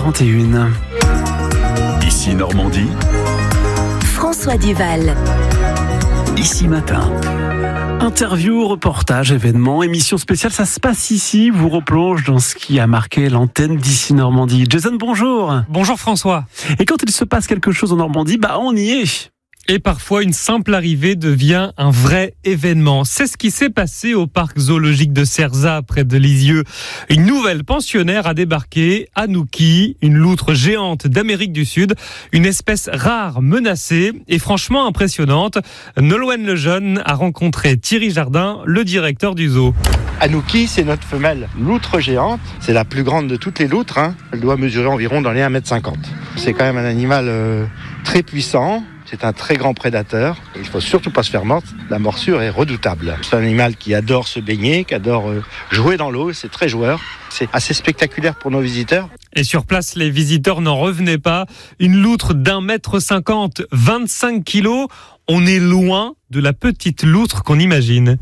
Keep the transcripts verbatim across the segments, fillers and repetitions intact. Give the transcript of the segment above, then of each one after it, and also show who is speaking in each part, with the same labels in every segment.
Speaker 1: quarante et une.
Speaker 2: Ici Normandie.
Speaker 3: François Duval.
Speaker 2: Ici Matin.
Speaker 1: Interview, reportage, événement, émission spéciale, ça se passe ici, vous replonge dans ce qui a marqué l'antenne d'Ici Normandie. Jason, bonjour.
Speaker 4: Bonjour François.
Speaker 1: Et quand il se passe quelque chose en Normandie, bah on y est.
Speaker 4: Et parfois, une simple arrivée devient un vrai événement. C'est ce qui s'est passé au parc zoologique de Cerzat, près de Lisieux. Une nouvelle pensionnaire a débarqué, Anouki, une loutre géante d'Amérique du Sud, une espèce rare, menacée et franchement impressionnante. Nolwenn Lejeune a rencontré Thierry Jardin, le directeur du zoo.
Speaker 5: Anouki, c'est notre femelle loutre géante. C'est la plus grande de toutes les loutres. Hein. Elle doit mesurer environ dans les un mètre cinquante. C'est quand même un animal euh, très puissant. C'est un très grand prédateur. Il ne faut surtout pas se faire mordre. La morsure est redoutable. C'est un animal qui adore se baigner, qui adore jouer dans l'eau. C'est très joueur. C'est assez spectaculaire pour nos visiteurs.
Speaker 4: Et sur place, les visiteurs n'en revenaient pas. Une loutre d'un mètre cinquante, vingt-cinq kilos. On est loin de la petite loutre qu'on imagine.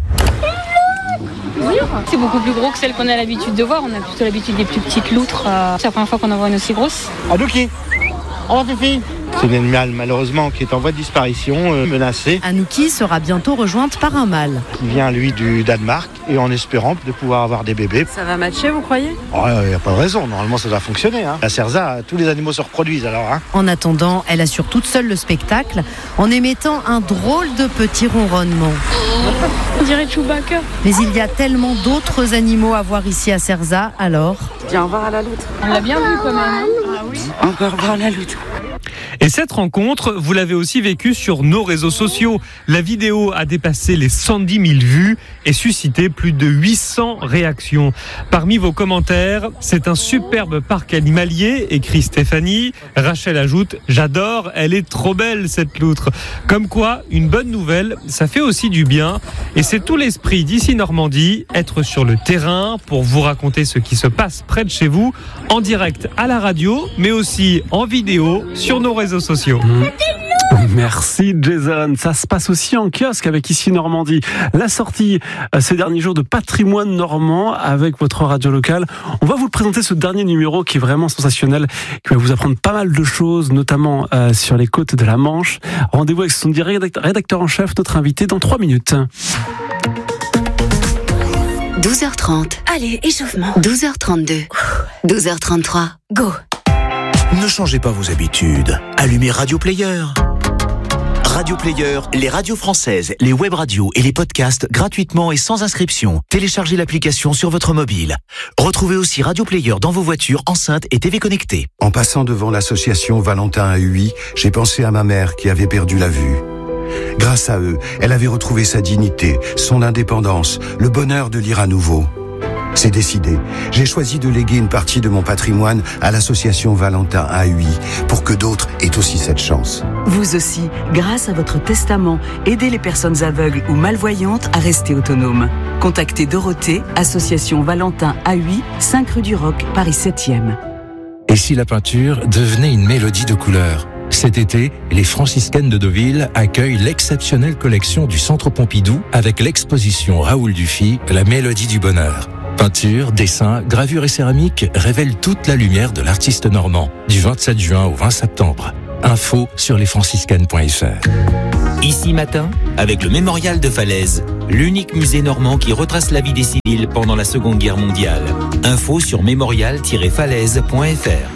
Speaker 6: C'est beaucoup plus gros que celle qu'on a l'habitude de voir. On a plutôt l'habitude des plus petites loutres. C'est la première fois qu'on en voit une aussi grosse.
Speaker 5: Anouki, au revoir Fifi. C'est un animal malheureusement qui est en voie de disparition, euh, menacé.
Speaker 7: Anouki sera bientôt rejointe par un mâle.
Speaker 5: Il vient lui du Danemark et en espérant de pouvoir avoir des bébés.
Speaker 7: Ça va matcher, vous croyez ?
Speaker 5: Il oh, n'y a pas de raison, normalement ça doit fonctionner. Hein. À Cerzat, tous les animaux se reproduisent alors. Hein.
Speaker 7: En attendant, elle assure toute seule le spectacle en émettant un drôle de petit ronronnement.
Speaker 6: On dirait Chewbacca.
Speaker 7: Mais il y a tellement d'autres animaux à voir ici à Cerzat, alors...
Speaker 8: Dis au revoir à la loutre.
Speaker 6: On l'a bien vu quand même.
Speaker 8: Ah oui. Encore au revoir à la loutre.
Speaker 4: Et cette rencontre, vous l'avez aussi vécue sur nos réseaux sociaux. La vidéo a dépassé les cent dix mille vues et suscité plus de huit cents réactions. Parmi vos commentaires, c'est un superbe parc animalier, écrit Stéphanie. Rachel ajoute, j'adore, elle est trop belle cette loutre. Comme quoi, une bonne nouvelle, ça fait aussi du bien. Et c'est tout l'esprit d'Ici Normandie, être sur le terrain pour vous raconter ce qui se passe près de chez vous, en direct à la radio, mais aussi en vidéo sur nos réseaux sociaux.
Speaker 1: Mmh. Merci Jason. Ça se passe aussi en kiosque avec Ici Normandie. La sortie ces derniers jours de Patrimoine Normand avec votre radio locale. On va vous présenter ce dernier numéro qui est vraiment sensationnel, qui va vous apprendre pas mal de choses, notamment euh, sur les côtes de la Manche. Rendez-vous avec son rédacteur en chef, notre invité, dans trois minutes.
Speaker 3: douze heures trente. Allez, échauffement. douze heures trente-deux. douze heures trente-trois. Go.
Speaker 9: Ne changez pas vos habitudes. Allumez Radio Player. Radio Player, les radios françaises, les web radios et les podcasts gratuitement et sans inscription. Téléchargez l'application sur votre mobile. Retrouvez aussi Radio Player dans vos voitures, enceintes et T V connectées.
Speaker 10: En passant devant l'association Valentin A U I, j'ai pensé à ma mère qui avait perdu la vue. Grâce à eux, elle avait retrouvé sa dignité, son indépendance, le bonheur de lire à nouveau. C'est décidé. J'ai choisi de léguer une partie de mon patrimoine à l'association Valentin A U I pour que d'autres aient aussi cette chance.
Speaker 11: Vous aussi, grâce à votre testament, aidez les personnes aveugles ou malvoyantes à rester autonomes. Contactez Dorothée, association Valentin A U I, cinq rue du Roc, Paris septième.
Speaker 12: Et si la peinture devenait une mélodie de couleurs ? Cet été, les franciscaines de Deauville accueillent l'exceptionnelle collection du Centre Pompidou avec l'exposition Raoul Dufy, La Mélodie du Bonheur. Peinture, dessin, gravure et céramique révèlent toute la lumière de l'artiste normand, du vingt-sept juin au vingt septembre. Info sur lesfranciscaines point f r.
Speaker 13: Ici Matin, avec le Mémorial de Falaise, l'unique musée normand qui retrace la vie des civils pendant la Seconde Guerre mondiale. Info sur mémorial tiret falaise point f r.